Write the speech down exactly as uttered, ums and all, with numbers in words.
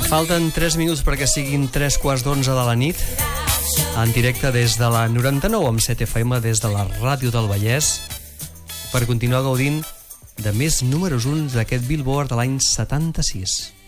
Falten tres minuts perquè siguin tres quarts d'onze de la nit, en directe des de la noranta-nou coma set F M, des de la Ràdio del Vallès, per continuar gaudint de més números uns d'aquest Billboard de l'any setanta-sis.